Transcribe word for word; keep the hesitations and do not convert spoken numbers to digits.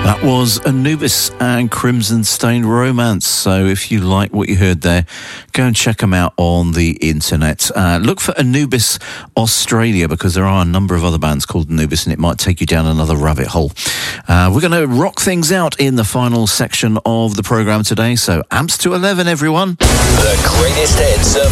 That was Anubis and Crimson Stained Romance. So if you like what you heard there, go and check them out on the internet. Uh, look for Anubis Australia, because there are a number of other bands called Anubis, and it might take you down another rabbit hole. Uh, we're going to rock things out in the final section of the programme today. So amps to eleven, everyone. The greatest hits of